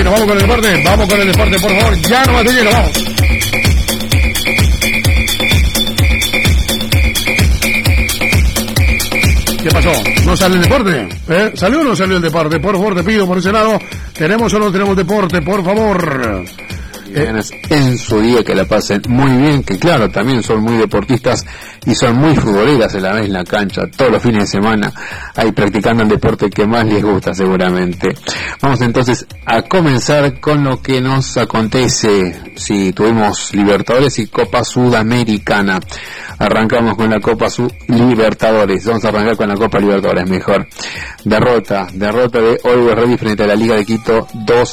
lleno, vamos con el deporte, por favor, ya no más de lleno, vamos. ¿Qué pasó? ¿No sale el deporte? ¿Salió o no salió el deporte? Por favor, te pido por ese lado, ¿tenemos o no tenemos deporte? Por favor. En su día que la pasen muy bien, que claro, también son muy deportistas y son muy futboleras a la vez en la cancha, todos los fines de semana ahí practicando el deporte que más les gusta seguramente. Vamos entonces a comenzar con lo que nos acontece. Si tuvimos Libertadores y Copa Sudamericana, arrancamos con la Copa Libertadores, vamos a arrancar con la Copa Libertadores mejor. Derrota de Always Ready frente a la Liga de Quito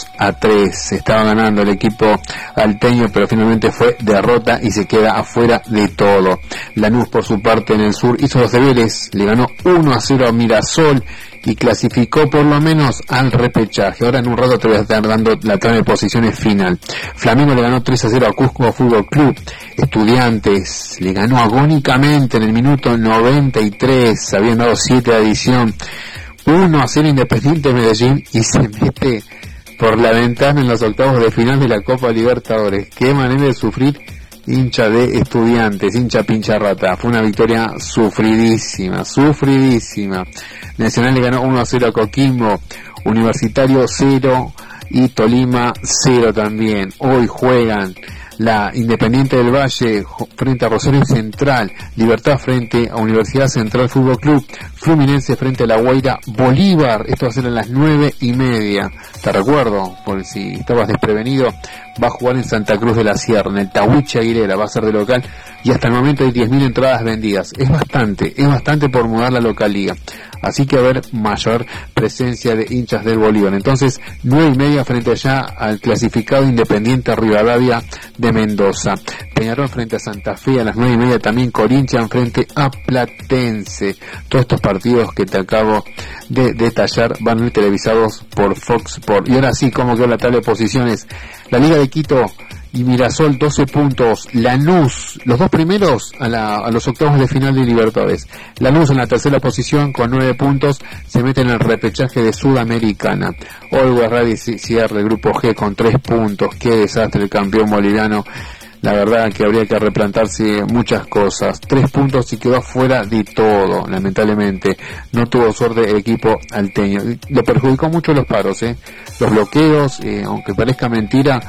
2-3, estaba ganando el equipo alteño, pero finalmente fue derrota y se queda afuera de todo. Lanús por su parte en el sur hizo los deberes, le ganó 1-0 a Mirasol y clasificó por lo menos al repechaje. Ahora en un rato te voy a estar dando la tabla de posiciones final. Flamengo le ganó 3-0 a Cusco Fútbol Club. Estudiantes le ganó agónicamente en el minuto 93, habían dado 7 de adición. 1-0 Independiente Medellín y se mete por la ventana en los octavos de final de la Copa Libertadores. Qué manera de sufrir hincha de Estudiantes, hincha pincha rata. Fue una victoria sufridísima. Nacional le ganó 1-0 a Coquimbo, Universitario 0 y Tolima 0 también. Hoy juegan la Independiente del Valle frente a Rosario Central, Libertad frente a Universidad Central Fútbol Club, Fluminense frente a La Guaira, Bolívar, esto va a ser a las 9:30, te recuerdo, por si estabas desprevenido, va a jugar en Santa Cruz de la Sierra, en el Tahuiche Aguilera, va a ser de local, y hasta el momento hay 10.000 entradas vendidas, es bastante por mudar la localía, así que va a haber mayor presencia de hinchas del Bolívar. Entonces 9:30 frente allá al clasificado Independiente Rivadavia de Mendoza. Peñarol frente a Santa Fe a las 9:30, también Corinthians frente a Platense. Todos estos partidos que te acabo de detallar van a ser televisados por Fox Sports. Y ahora sí, ¿cómo quedó la tabla de posiciones? La Liga de Quito y Mirasol 12 puntos, Lanús, los dos primeros a los octavos de final de Libertadores. Lanús en la tercera posición con 9 puntos, se mete en el repechaje de Sudamericana. Always Ready cierra el grupo G con 3 puntos, qué desastre el campeón boliviano. La verdad que habría que replantarse muchas cosas. 3 puntos y quedó fuera de todo, lamentablemente. No tuvo suerte el equipo alteño. Le perjudicó mucho los paros, los bloqueos, aunque parezca mentira,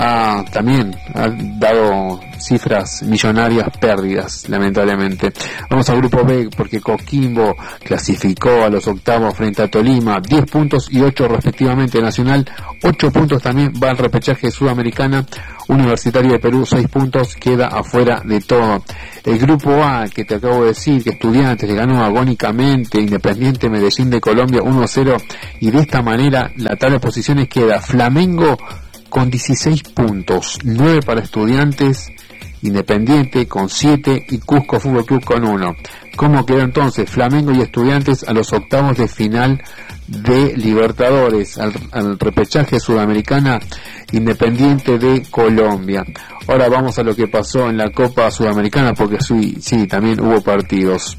también ha dado cifras millonarias pérdidas, lamentablemente. Vamos al grupo B porque Coquimbo clasificó a los octavos frente a Tolima, 10 puntos y 8 respectivamente. Nacional 8 puntos también va al repechaje Sudamericana. Universitario de Perú 6 puntos, queda afuera de todo. El grupo A que te acabo de decir, que Estudiantes le ganó agónicamente Independiente Medellín de Colombia 1-0, y de esta manera la tabla de posiciones queda Flamengo con 16 puntos, 9 para Estudiantes, Independiente con 7 y Cusco Fútbol Club con 1. ¿Cómo quedó entonces Flamengo y Estudiantes a los octavos de final de Libertadores, al repechaje Sudamericana? Independiente de Colombia. Ahora vamos a lo que pasó en la Copa Sudamericana, porque sí, también hubo partidos.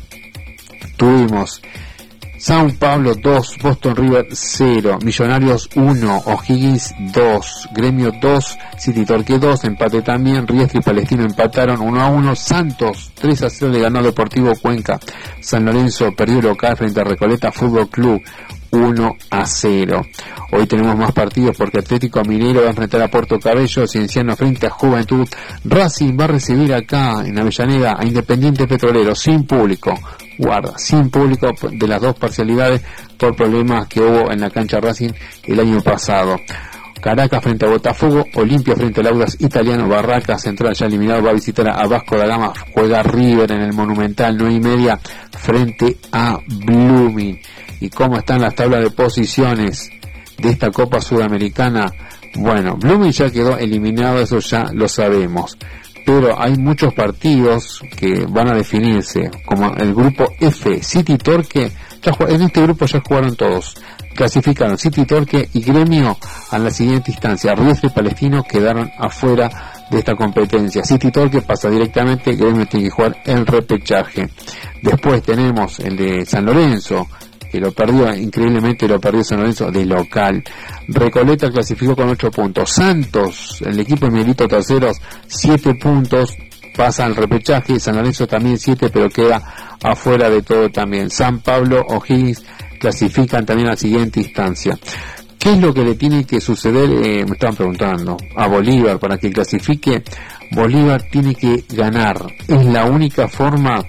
Tuvimos Sao Paulo 2, Boston River 0, Millonarios 1, O'Higgins 2, Gremio 2, City Torque 2, empate también, Riestra y Palestino empataron 1-1, Santos 3-0 le ganó Deportivo Cuenca, San Lorenzo perdió local frente a Recoleta Fútbol Club 1-0. Hoy tenemos más partidos porque Atlético Mineiro va a enfrentar a Puerto Cabello, Cienciano frente a Juventud, Racing va a recibir acá en Avellaneda a Independiente Petrolero sin público, sin público de las dos parcialidades por problemas que hubo en la cancha Racing el año pasado. Caracas frente a Botafogo, Olimpia frente al Audax Italiano, Barracas Central ya eliminado va a visitar a Vasco da Gama, juega River en el Monumental 9:30 frente a Blooming. ¿Y cómo están las tablas de posiciones de esta Copa Sudamericana? Bueno, Blooming ya quedó eliminado, eso ya lo sabemos, pero hay muchos partidos que van a definirse, como el grupo F, City Torque, en este grupo ya jugaron todos, clasificaron City Torque y Gremio a la siguiente instancia. Riestra y Palestino quedaron afuera de esta competencia. City Torque pasa directamente, Gremio tiene que jugar el repechaje. Después tenemos el de San Lorenzo, que lo perdió, increíblemente lo perdió San Lorenzo de local. Recoleta clasificó con 8 puntos. Santos, el equipo de Miguelito Terceros, 7 puntos, pasa al repechaje. San Lorenzo también 7, pero queda afuera de todo también. San Pablo, O'Higgins clasifican también a la siguiente instancia. ¿Qué es lo que le tiene que suceder? Me estaban preguntando a Bolívar para que clasifique. Bolívar tiene que ganar. Es la única forma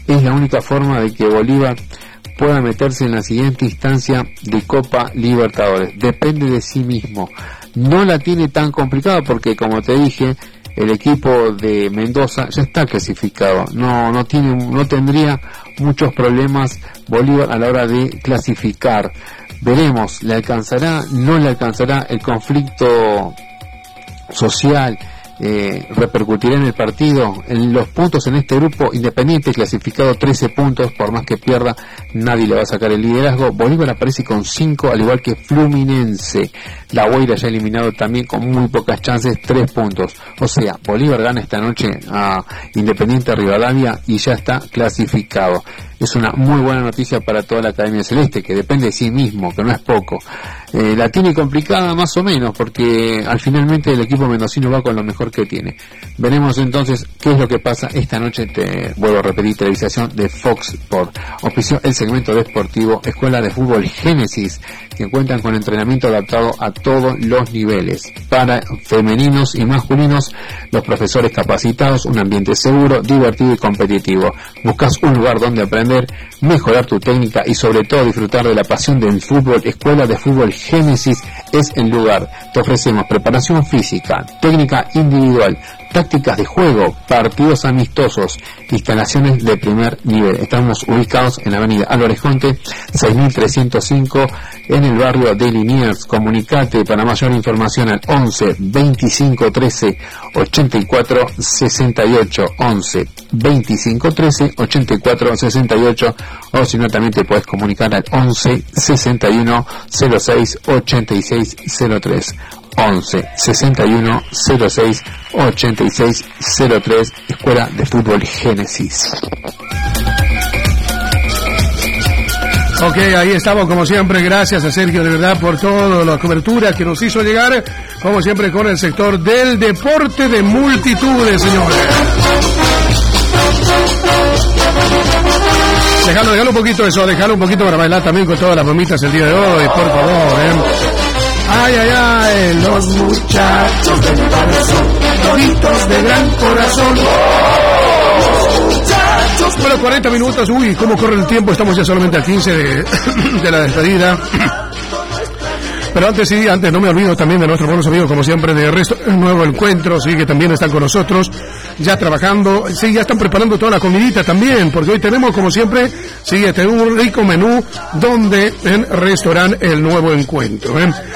de que Bolívar pueda meterse en la siguiente instancia de Copa Libertadores. Depende de sí mismo. No la tiene tan complicada porque, como te dije, el equipo de Mendoza ya está clasificado. No tendría muchos problemas Bolívar a la hora de clasificar. Veremos, ¿le alcanzará? ¿No le alcanzará? El conflicto social repercutirá en el partido. En los puntos en este grupo, Independiente clasificado 13 puntos, por más que pierda nadie le va a sacar el liderazgo. Bolívar aparece con 5, al igual que Fluminense. La Guaira ya eliminado también con muy pocas chances, 3 puntos. O sea, Bolívar gana esta noche a Independiente Rivadavia y ya está clasificado. Es una muy buena noticia para toda la Academia Celeste, que depende de sí mismo, que no es poco. La tiene complicada más o menos, porque al finalmente el equipo mendocino va con lo mejor que tiene. Veremos entonces qué es lo que pasa esta noche. Te vuelvo a repetir, televisación de Fox Sport. Auspició el segmento deportivo Escuela de Fútbol Génesis, que cuentan con entrenamiento adaptado a todos los niveles, para femeninos y masculinos, los profesores capacitados, un ambiente seguro, divertido y competitivo. Buscas un lugar donde aprender, mejorar tu técnica y sobre todo disfrutar de la pasión del fútbol. Escuela de Fútbol Génesis es el lugar. Te ofrecemos preparación física, técnica individual, tácticas de juego, partidos amistosos, instalaciones de primer nivel. Estamos ubicados en la avenida Álvarez Jonte 6305 en el barrio de Liniers. Comunicate para mayor información al 11 25 13 84 68, 11 25 13 84 68, o si no también te puedes comunicar al 11 61 06 86 03. 11 61 06 86 03, Escuela de Fútbol Génesis. Ok, ahí estamos como siempre. Gracias a Sergio de verdad por toda la cobertura que nos hizo llegar, como siempre con el sector del deporte de multitudes, señores. Déjalo un poquito eso, déjalo un poquito para bailar también con todas las mamitas el día de hoy, por favor, Ay, ay, ay, los muchachos del corazón, toditos de gran corazón. Bueno, 40 minutos, uy, cómo corre el tiempo, estamos ya solamente a 15 de la despedida. Pero antes no me olvido también de nuestros buenos amigos, como siempre, de Nuevo Encuentro, sí, que también están con nosotros, ya trabajando, sí, ya están preparando toda la comidita también, porque hoy tenemos, como siempre, sí, un rico menú donde en Restaurante El Nuevo Encuentro,